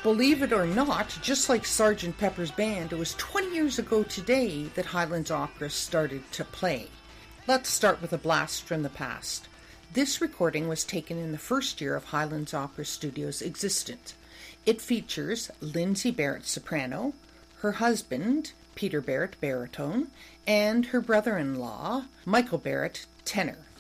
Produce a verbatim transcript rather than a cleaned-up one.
Believe it or not, just like Sergeant Pepper's Band, it was twenty years ago today that Highlands Opera started to play. Let's start with a blast from the past. This recording was taken in the first year of Highlands Opera Studio's existence. It features Lindsay Barrett, soprano, her husband, Peter Barrett, baritone, and her brother-in-law, Michael Barrett, tenor.